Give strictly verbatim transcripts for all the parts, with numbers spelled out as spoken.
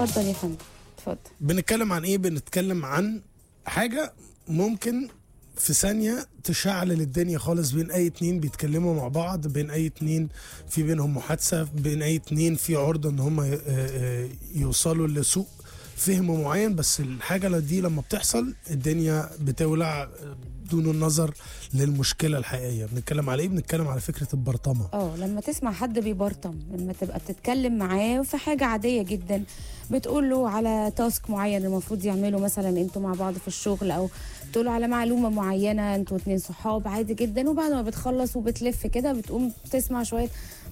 اتفضل يا فندم اتفضل. بنتكلم عن ايه؟ بنتكلم عن حاجة ممكن في ثانية تشعلل الدنيا خالص بين اي اتنين بيتكلموا مع بعض، بين اي اتنين في بينهم محادثة، بين اي اتنين في عرضة ان هم يوصلوا لسوء فهم معين. بس الحاجة دي لما بتحصل الدنيا بتولع دون النظر للمشكلة الحقيقية. بنتكلم على ايه؟ بنتكلم على فكرة البرطمة. اه لما تسمع حد بيبرطم، لما تبقى بتتكلم معاه في حاجة عادية جدا، بتقول له على تاسك معين المفروض يعمله مثلا انتوا مع بعض في الشغل، او بتقول له على معلومة معينة انتوا اتنين صحاب عادي جدا، وبعد ما بتخلص وبتلف كده بتقوم تسمع شوية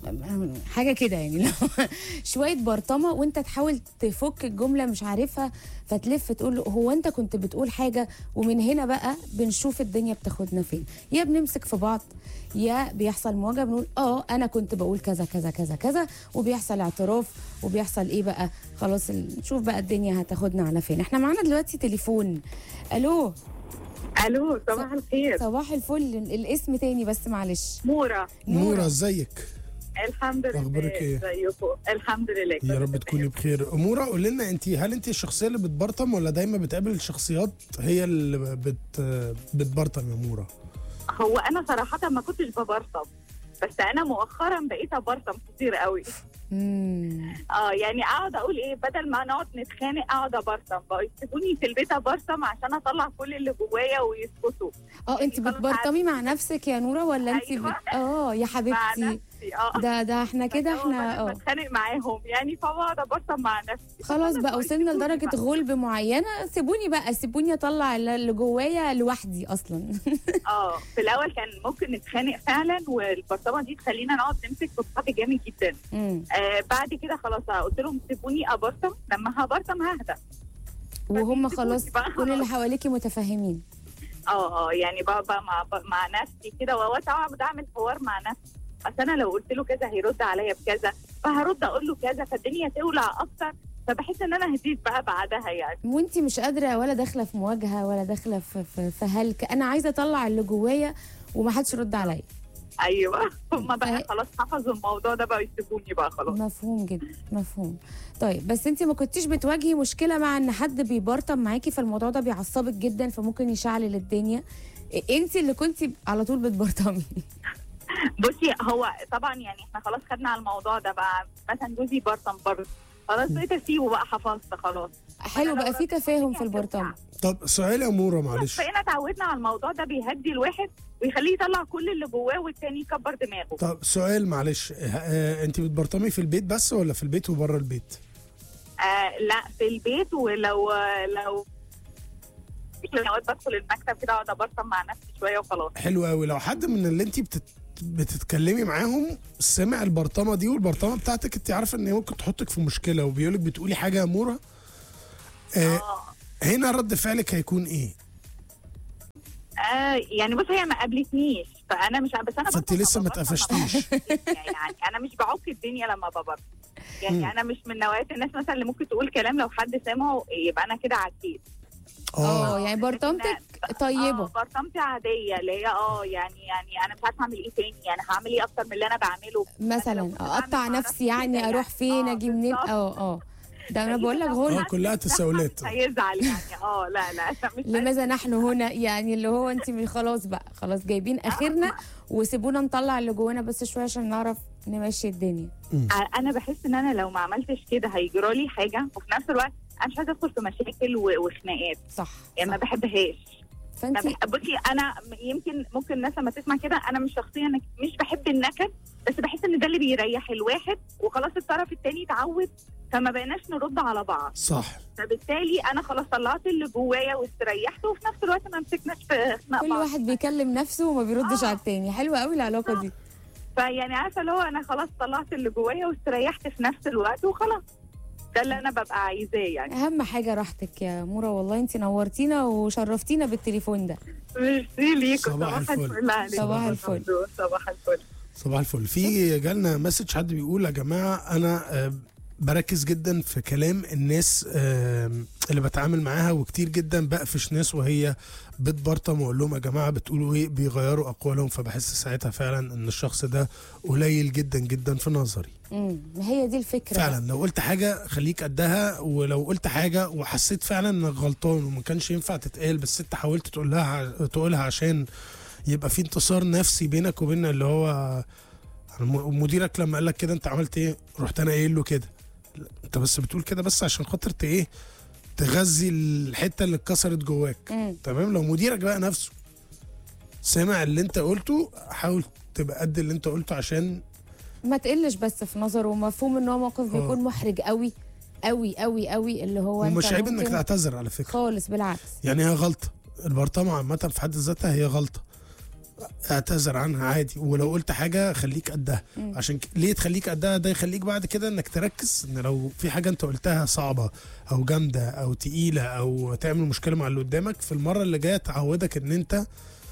حاجة كده يعني شوية برطمة، وانت تحاول تفك الجملة مش عارفها، فتلف تقول له هو انت كنت بتقول حاجة. ومن هنا بقى بنشوف الدنيا بتاخدنا فين، يا بنمسك في بعض يا بيحصل مواجهة بنقول اه انا كنت بقول كذا كذا كذا كذا، وبيحصل اعتراف وبيحصل ايه بقى خلاص. نشوف بقى الدنيا هتاخدنا على فين. احنا معانا دلوقتي تليفون. الو الو صباح الخير. صباح الفل. الاسم تاني بس معلش. مورا. نورة ازيك؟ الحمد لله. اخبارك ايه؟ ازيكم؟ الحمد لله. يا رب تكوني بخير. أمورة قولي لنا انت، هل انت الشخصيه اللي بتبرطم ولا دايما بتقابل شخصيات هي اللي بت بتبرطم يا أمورة؟ هو انا صراحه ما كنتش ببرطم، بس انا مؤخرا بقيت ابرطم كتير قوي. امم اه يعني اقعد اقول ايه، بدل ما نقعد نتخانق اقعد ابرطم، بقوا يسيبوني في البيت ابرطم عشان اطلع كل اللي جوايا ويسكتوا. اه انت بتبرطمي مع نفسك يا نوره ولا انت أيوة. بت... اه يا مع حبيبتي نفسي. اه ده ده احنا كده احنا اه بتخانق معاهم يعني، فبقعد ابرطم مع نفسي. خلاص بقى وصلنا لدرجه غلب معينه، سيبوني بقى سيبوني اطلع اللي جوايا لوحدي اصلا. اه في الاول كان ممكن نتخانق فعلا، والبرطمه دي تخلينا نقعد نمسك في بعض جامد جدا. آه بعد كده خلاص قلت لهم سيبوني ابرطم، لما هبرطم ههدى وهم خلاص كل اللي حواليكي متفاهمين. اه اه يعني بقى مع مع نفسي كده، واقعد اعمل حوار مع نفسي. اصل انا لو قلت له كذا هيرد عليا بكذا، فهرد اقول له كذا، فالدنيا تولع اكتر، فبحس ان انا هديت بقى بعدها يعني. وانتي مش قادره ولا داخله في مواجهه ولا داخله في في, في هلك، انا عايزه اطلع اللي جوايا ومحدش يرد عليا. ايوه هم بقى خلاص حفظوا الموضوع ده، بقى يسيبوني بقى خلاص. مفهوم جدا مفهوم. طيب بس انت ما كنتيش بتواجهي مشكله مع ان حد بيبرطم معاكي، فالموضوع ده بيعصبك جدا فممكن يشعلل الدنيا، انت اللي كنتي على طول بتبرطمي؟ بصي هو طبعا يعني احنا خلاص خدنا على الموضوع ده بقى، مثلا جوزي برطم برضه خلاص بقيت اسيبه بقى، حفظت خلاص. حلو بقى في تفاهم في البرطم. طب سؤال يا أمورة معلش، بقينا اتعودنا على الموضوع ده، بيهدي الواحد ويخليه يطلع كل اللي جواه والتاني يكبر دماغه. طب سؤال معلش، اه انت بتبرطمي في البيت بس ولا في البيت وبره البيت؟ آه لا في البيت، ولو لو اوقات بدخل المكتب كده اقعد ابرطم مع نفسي شويه وخلاص. حلو قوي. لو حد من اللي انت بتت... بتتكلمي معاهم سمع البرطمه دي والبرطمه بتاعتك، انت عارفه ان هي ممكن تحطك في مشكله، وبيقولك بتقولي حاجه يا أمورة، آه آه. هنا رد فعلك هيكون ايه؟ آه يعني بص هي ما قابلتنيش، فانا مش بس انا فانت لسه ما اتقفشتيش. يعني انا مش بعك الدنيا لما ببرطم يعني. م. انا مش من نوعيه الناس مثلا اللي ممكن تقول كلام لو حد سمعه يبقى انا كده عكيت. اه يعني برطمتك طيبه. اه برطمتي عاديه اللي هي اه يعني يعني انا مش عارفه اعمل ايه تاني، يعني هعمل ايه اكتر من اللي انا بعمله مثلا اقطع نفسي يعني اروح فين اجي منين. اه اه ده انا بقول لك غلط. اه كلها تساؤلات. هيزعل يعني. اه لا لا مش لماذا نحن هنا يعني، اللي هو انت خلاص بقى خلاص جايبين اخرنا وسيبونا نطلع اللي جوانا بس شويه عشان نعرف نمشي الدنيا. انا بحس ان انا لو ما عملتش كده هيجرى لي حاجه، وفي نفس الوقت انا مش عايزه ادخل في مشاكل وخناقات. صح يعني صح. ما بحبهاش. فانت بصي انا يمكن ممكن الناس لما تسمع كده، انا مش شخصيا مش بحب النكد، بس بحس ان ده اللي بيريح الواحد، وخلاص الطرف الثاني اتعود فما بقيناش نرد على بعض. صح. فبالتالي انا خلاص طلعت اللي جوايا واستريحت، وفي نفس الوقت ما مسكناش في خناق كل بعض. واحد بيكلم نفسه وما بيردش آه. على الثاني. حلوه قوي العلاقه دي. فيعني عارفه اللي هو انا خلاص طلعت اللي جوايا واستريحت في نفس الوقت وخلاص، ده اللي انا ببقى عايزاه يعني. اهم حاجه راحتك يا مورا، والله انت نورتينا وشرفتينا بالتليفون ده. ميرسي ليكم. صباح الفل. صباح الفل. صباح الفل. صباح الفل. في جالنا مسج حد بيقول يا جماعه انا بركز جدا في كلام الناس آم، اللي بتعامل معاها، وكتير جدا بقفش ناس وهي بتبرطم واقول لهم يا جماعه بتقولوا ايه، بيغيروا اقوالهم، فبحس ساعتها فعلا ان الشخص ده قليل جدا جدا في نظري. امم هي دي الفكره فعلا لو قلت حاجه خليك قدها، ولو قلت حاجه وحسيت فعلا انك غلطان وما كانش ينفع تتقال بس انت حاولت تقولها تقولها عشان يبقى في انتصار نفسي بينك وبين اللي هو مديرك لما قال لك كده انت عملت ايه، رحت انا قايل له كده. لا، انت بس بتقول كده بس عشان خاطر ت- ايه تغذي الحته اللي اتكسرت جواك. مم. تمام. لو مديرك بقى نفسه سمع اللي انت قلته، حاول تبقى قد اللي انت قلته عشان ما تقلش بس في نظره، مفهوم ان هو موقف آه. بيكون محرج قوي قوي قوي قوي، اللي هو انت ومش عيب انك ممكن تعتذر على فكره. خالص، بالعكس. يعني هي غلطه، البرطمه عامه في حد ذاتها هي غلطه، اعتذر عنها عادي، ولو قلت حاجه خليك قدها. مم. عشان ك... ليه تخليك قدها؟ ده يخليك بعد كده انك تركز ان لو في حاجه انت قلتها صعبه او جامده او تقيله او تعمل مشكله مع اللي قدامك، في المره اللي جايه تعودك ان انت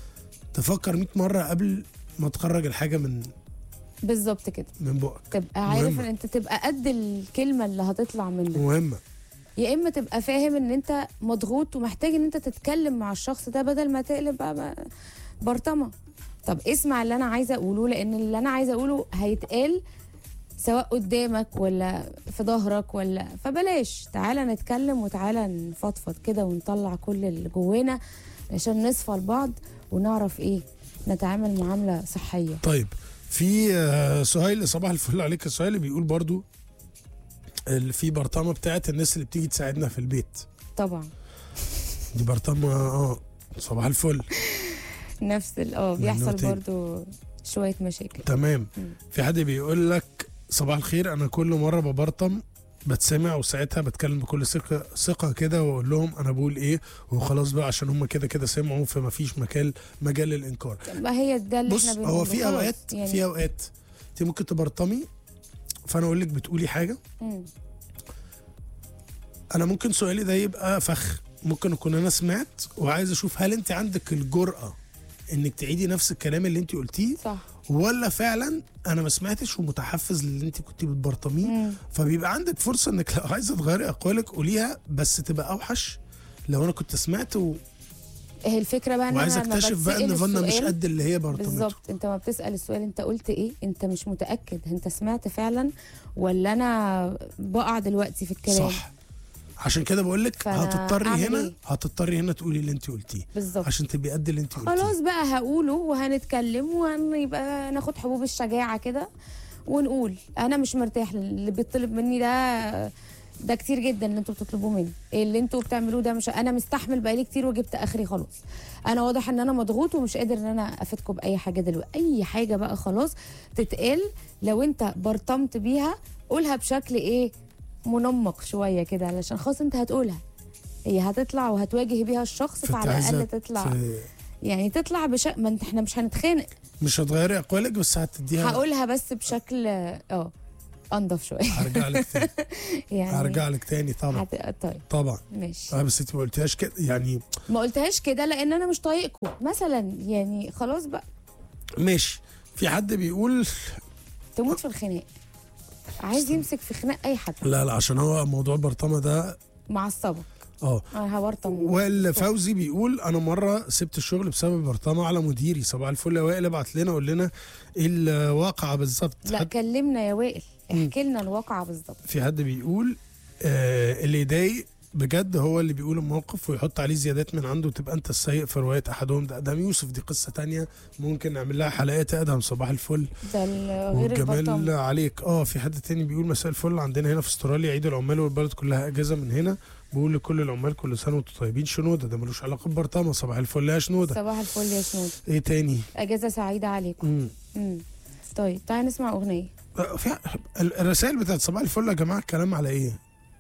تفكر مئة مره قبل ما تخرج الحاجه من بالظبط كده، من بقك. تبقى عارف مهمة. ان انت تبقى قد الكلمه اللي هتطلع منك، مهمه. يا اما تبقى فاهم ان انت مضغوط ومحتاج ان انت تتكلم مع الشخص ده بدل ما تقلب بقى, بقى برطمه. طب اسمع اللي انا عايزه اقوله، لان اللي انا عايزه اقوله هيتقال سواء قدامك ولا في ظهرك، ولا فبلاش. تعالى نتكلم وتعالى نفضفض كده ونطلع كل اللي جوانا عشان نصفى لبعض ونعرف ايه نتعامل معامله صحيه. طيب في آه، سهيل، صباح الفل عليك يا سهيل، بيقول برضو اللي في برطمه بتاعت الناس اللي بتيجي تساعدنا في البيت. طبعا دي برطمه اه صباح الفل. نفس ال- اه بيحصل منوتين. برضو شويه مشاكل. تمام. مم. في حد بيقول لك صباح الخير، انا كل مره ببرطم بتسمع، وساعتها بتكلم بكل ثقه ثقه كده واقول لهم انا بقول ايه وخلاص بقى، عشان هم كده كده سمعوا، فما فيش مجال مجال للانكار. ما هي ده اللي بص احنا بنقوله. هو في خلاص اوقات يعني. في اوقات انت ممكن تبرطمي، فانا اقول لك بتقولي حاجه، مم. انا ممكن سؤالي ده يبقى فخ، ممكن اكون انا سمعت وعايز اشوف هل انت عندك الجرأة انك تعيدي نفس الكلام اللي انت قلتيه، صح. ولا فعلا انا ما سمعتش ومتحفز للي انت كنت بتبرطميه. مم. فبيبقى عندك فرصه انك لو عايزه تغيري اقوالك قوليها، بس تبقى اوحش لو انا كنت سمعت و... هي الفكره بقى ان وعايز انا لما اكتشف بقى ان بتسأل فانا مش السؤال- قد اللي هي برطمته. بالظبط، انت ما بتسال السؤال انت قلت ايه، انت مش متاكد انت سمعت فعلا ولا انا بقع دلوقتي في الكلام. صح. عشان كده بقول لك فأنا هتضطري أعمل هنا إيه؟ هتضطري هنا تقولي اللي انت قلتيه بالظبط. عشان تبقي قد اللي انت قلتيه. خلاص بقى هقوله وهنتكلم وهنبقى ناخد حبوب الشجاعه كده ونقول انا مش مرتاح اللي بيطلب مني ده، ده كتير جدا اللي انتوا بتطلبوه مني، اللي انتوا بتعملوه ده مش انا مستحمل بقالي كتير وجبت اخري خلاص. انا واضح ان انا مضغوط ومش قادر ان انا افيدكم باي حاجه دلوقتي. اي حاجه بقى خلاص تتقال، لو انت برطمت بيها قولها بشكل ايه منمق شويه كده، علشان خلاص انت هتقولها، هي هتطلع وهتواجه بيها الشخص، فأنت فعلى عايزة الاقل تطلع ت- يعني تطلع بش... ما انت احنا مش هنتخانق، مش هتغيري اقوالك بس هتديها. هقولها بس بشكل اه انضف شويه هرجع لك تاني يعني. هرجع لك تاني طبعا. هت... طيب طبعا ماشي. اه بس انت ما قلتيهاش كده يعني. ما قلتهاش كده لان انا مش طايقكم مثلا، يعني خلاص بقى ماشي. في حد بيقول تموت في الخناق، عايز يمسك في خناق اي حد لا لا عشان هو موضوع البرطمه ده معصبك. اه. انا هبرطم. وائل فوزي بيقول انا مره سبت الشغل بسبب برطمه على مديري. صباح الفل يا وائل، ابعت لنا قول لنا ايه الواقعه بالظبط. لا حد- كلمنا يا وائل، احكي لنا الواقعه بالظبط. في حد بيقول آه اللي يضايق بجد هو اللي بيقول الموقف ويحط عليه زيادات من عنده وتبقى انت السيء في روايه احدهم. ده ادهم يوسف، دي قصه تانية ممكن نعمل لها حلقات. يا ادهم صباح الفل ده ال- غير والجمال البرطم. عليك. اه في حد تاني بيقول مساء الفل، عندنا هنا في استراليا عيد العمال والبلد كلها اجازه من هنا، بقول لكل العمال كل سنه وانتم طيبين. شنوده ده ملوش علاقه ببرطمه. صباح الفل يا شنوده. صباح الفل يا شنود، ايه تاني؟ اجازه سعيده عليكم. امم امم طيب تعالى نسمع اغنيه. آه، في الرسائل بتاعت صباح الفل يا جماعه الكلام على ايه؟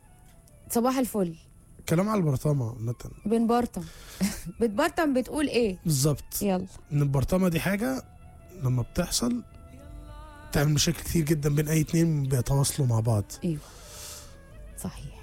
صباح الفل، كلام على البرطمه مثلا. بنبرطم بتبرطم بتقول ايه؟ بالظبط. يلا. ان البرطمه دي حاجه لما بتحصل تعمل مشاكل كتير جدا بين اي اتنين بيتواصلوا مع بعض. ايوه صحيح.